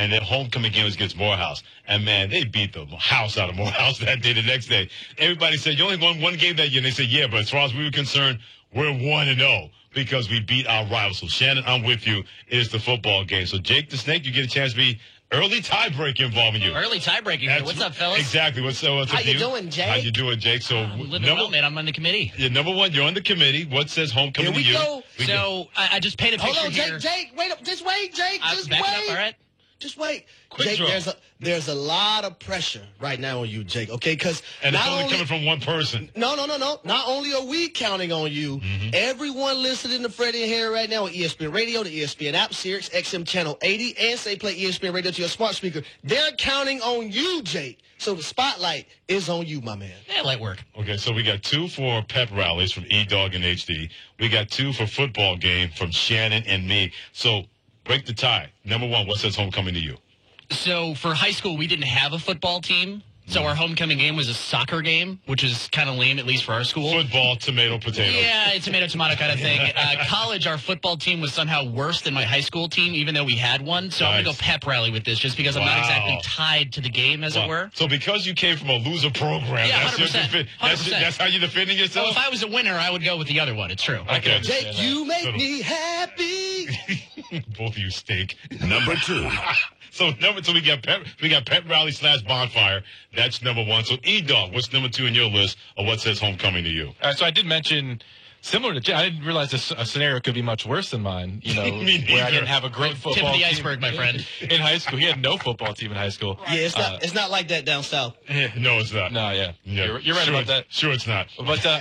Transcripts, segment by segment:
and their homecoming game was against Morehouse. And, man, they beat the house out of Morehouse that day. The next day, everybody said, you only won one game that year. And they said, yeah, but as far as we were concerned, we're 1-0 because we beat our rivals. So, Shannon, I'm with you. It is the football game. So, Jake the Snake, you get a chance to be early tiebreak involving you. Early tiebreaking. What's up, fellas? Exactly. What's up, How you doing, Jake? How you doing, Jake? So, I'm living well, man. I'm on the committee. Yeah, number one, you're on the committee. What says homecoming to you? Go. So, I just painted a picture Hold on, here. Jake. Wait up. Just wait, Jake. Just wait. Up, all right? Just wait. Quick Jake, draw. there's a lot of pressure right now on you, Jake, okay? Because and it's only coming from one person. No. Not only are we counting on you, everyone listening to Freddie and Harry right now on ESPN Radio, the ESPN app, Sirius XM Channel 80, and Say Play ESPN Radio to your smart speaker, they're counting on you, Jake. So the spotlight is on you, my man. Yeah, light work. Okay, so we got 2 for pep rallies from E-Dog and HD. We got 2 for football game from Shannon and me. So break the tie. Number one, what says homecoming to you? So for high school, we didn't have a football team. So our homecoming game was a soccer game, which is kind of lame, at least for our school. Football, tomato, potato. Yeah, a tomato kind of thing. College, our football team was somehow worse than my high school team, even though we had one. So I'm going to go pep rally with this, just because I'm not exactly tied to the game, as it were. So because you came from a loser program, Yeah, that's, 100%. that's how you're defending yourself? Well, if I was a winner, I would go with the other one. It's true. Okay. Jake, you make me happy. Both of you stink. Number 2. So we got pep rally / bonfire. That's number one. So E-Dog, what's number 2 in your list of what says homecoming to you? So I did mention, similar to Jay, I didn't realize a scenario could be much worse than mine. You know, where I didn't have a great football tip of the team iceberg, my friend. In high school, he had no football team in high school. Yeah, it's not like that down south. No, it's not. No, yeah. You're right about that. Sure, it's not. But I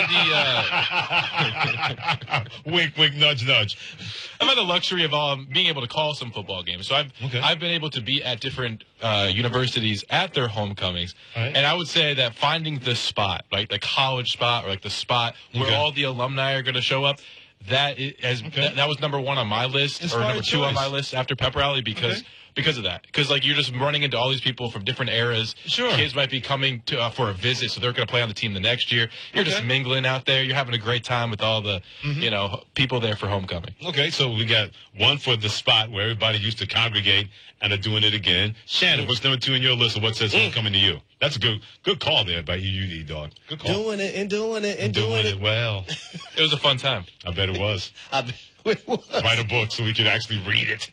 had Wink, wink, nudge, nudge. I've had the luxury of being able to call some football games. So I've been able to be at different universities at their homecomings. Right. And I would say that finding the spot, like the college spot or like the spot where all the alumni are going to show up, that was number 1 on my list, or number 2 on my list after pep rally because of that. Because like you're just running into all these people from different eras. Sure. Kids might be coming to for a visit, so they're going to play on the team the next year. You're just mingling out there. You're having a great time with all the people there for homecoming. Okay, so we got 1 for the spot where everybody used to congregate and are doing it again. Shannon, what's number 2 in your list of what says homecoming to you? That's a good call there by you, E-Dog. Good call. Doing it well. It was a fun time. I bet it was. It was. Write a book so we could actually read it.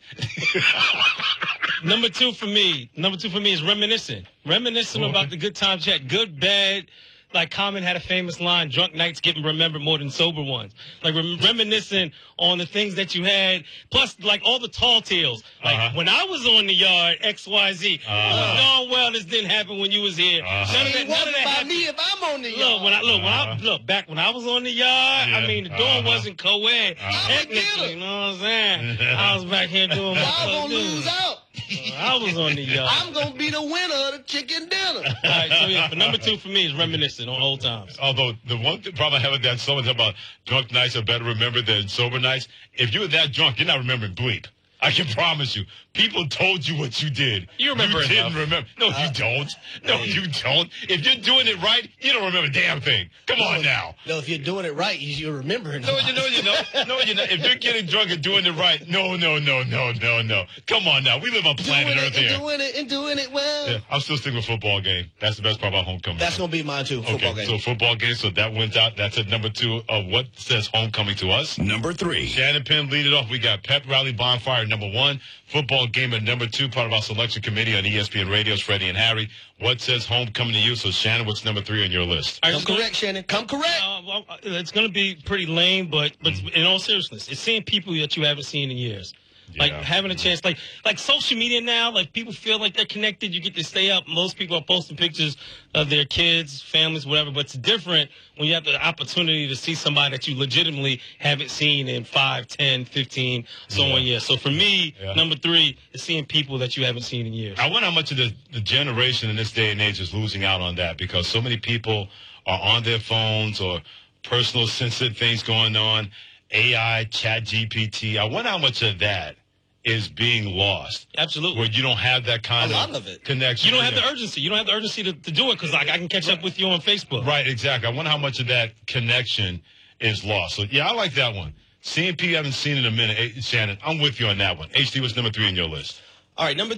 Number two for me is reminiscing. Reminiscing about the good times you had. Good, bad. Like Common had a famous line, drunk nights getting remembered more than sober ones. Like reminiscing on the things that you had, plus like all the tall tales. Like when I was on the yard, XYZ, it was darn well this didn't happen when you was here. None of that happened. Me if I'm on the yard. Back when I was on the yard, I mean the door wasn't co-ed. Technically, you know what I'm saying? I was back here doing my Y'all gonna lose out. I was on the yard. I'm gonna be the winner of the chicken dinner. All right, so yeah, but number 2 for me is reminiscing on old times. Although the one problem I have with that, someone talking about drunk nights are better remembered than sober nights. If you're that drunk, you're not remembering bleep. I can promise you. People told you what you did. You remember You didn't enough. remember. No, you don't. No, you don't. If you're doing it right, you don't remember a damn thing. Come on now. No, if you're doing it right, you're remembering. No, you're not. If you're getting drunk and doing it right, no. Come on now. We live on planet Earth here. Doing it well. Yeah, I'm still sticking with football game. That's the best part about homecoming. That's going to be mine, too, football game. So football game, so that went out. That's at number 2 of what says homecoming to us. Number 3. Shannon Penn lead it off. We got pep rally bonfire number 1. Football game at number 2, part of our selection committee on ESPN Radio's Freddie and Harry. What says homecoming to you? So, Shannon, what's number 3 on your list? Come correct, Shannon. Come correct. It's going to be pretty lame, but in all seriousness, it's seeing people that you haven't seen in years. Like having a chance, like social media now, like people feel like they're connected. You get to stay up. Most people are posting pictures of their kids, families, whatever. But it's different when you have the opportunity to see somebody that you legitimately haven't seen in 5, 10, 15, so on years. So for me, number 3 is seeing people that you haven't seen in years. I wonder how much of the generation in this day and age is losing out on that because so many people are on their phones or personal sensitive things going on. AI, Chat GPT. I wonder how much of that is being lost. Absolutely. Where you don't have that kind of connection. You don't have the urgency. You don't have the urgency to do it because I can catch up with you on Facebook. Right, exactly. I wonder how much of that connection is lost. So, yeah, I like that one. CMP, I haven't seen in a minute. Shannon, I'm with you on that one. HD was number 3 on your list. All right, number